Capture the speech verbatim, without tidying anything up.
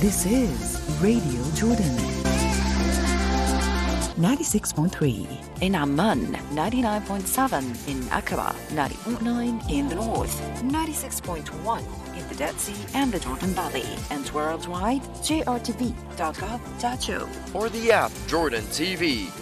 This is Radio Jordan. ninety-six point three in Amman, ninety-nine point seven in Aqaba, ninety point nine in the north, ninety-six point one in the Dead Sea and the Jordan Valley, and worldwide, J R T V dot gov dot A U. Or the app Jordan T V.